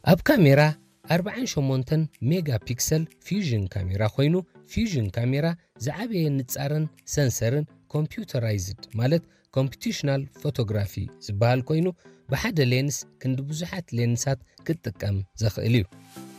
ኣብ ካሜራ 48 ሜጋ ፒክሰል ፊውዥን ካሜራ ኮይኑ ፊውዥን ካሜራ ዝዓበየ ንጻርን ሰንሰርን ኮምፒውተራይዝድ ማለት ኮምፒቲሽናል ፎቶግራፊ ዝበሃል ኮይኑ ብሓደ ሌንስ ክንዲ ብዙሓት ሌንሳት ክጥቀም ዘኽእል እዩ።